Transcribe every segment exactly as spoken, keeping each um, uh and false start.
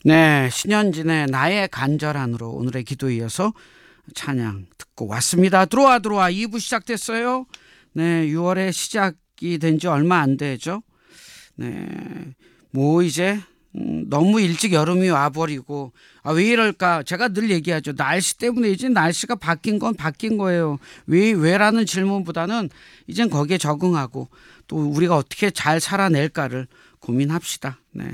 네, 신현진의 나의 간절한으로 오늘의 기도에 이어서 찬양 듣고 왔습니다. 들어와 들어와 이 부 시작됐어요. 네, 유월에 시작이 된 지 얼마 안 되죠. 네, 뭐 이제 음, 너무 일찍 여름이 와버리고 아, 왜 이럴까? 제가 늘 얘기하죠. 날씨 때문에 이제 날씨가 바뀐 건 바뀐 거예요. 왜 왜라는 질문보다는 이젠 거기에 적응하고 또 우리가 어떻게 잘 살아낼까를 고민합시다. 네.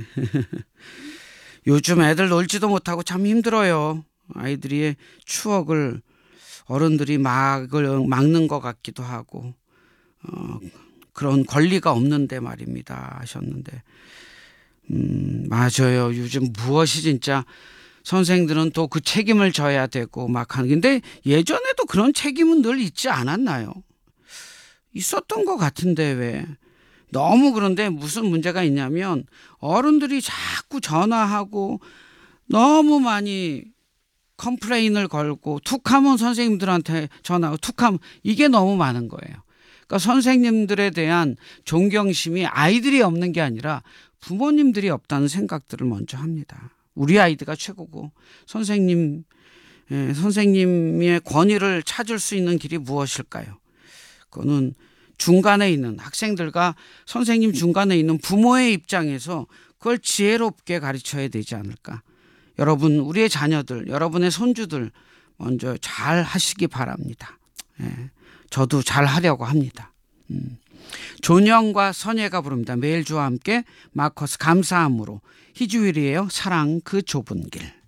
요즘 애들 놀지도 못하고 참 힘들어요. 아이들이 추억을 어른들이 막을 막는 것 같기도 하고 어, 그런 권리가 없는데 말입니다 하셨는데 음, 맞아요. 요즘 무엇이 진짜 선생들은 또 그 책임을 져야 되고 막 하는 근데 예전에도 그런 책임은 늘 있지 않았나요? 있었던 것 같은데 왜 너무 그런데 무슨 문제가 있냐면 어른들이 자꾸 전화하고 너무 많이 컴플레인을 걸고 툭하면 선생님들한테 전화하고 툭하면 이게 너무 많은 거예요. 그러니까 선생님들에 대한 존경심이 아이들이 없는 게 아니라 부모님들이 없다는 생각들을 먼저 합니다. 우리 아이들가 최고고 선생님, 예, 선생님의 권위를 찾을 수 있는 길이 무엇일까요? 그거는 중간에 있는 학생들과 선생님 중간에 있는 부모의 입장에서 그걸 지혜롭게 가르쳐야 되지 않을까. 여러분 우리의 자녀들 여러분의 손주들 먼저 잘 하시기 바랍니다. 예, 저도 잘 하려고 합니다. 음. 존영과 선예가 부릅니다. 매일 주와 함께 마커스 감사함으로 희주일이에요. 사랑 그 좁은 길.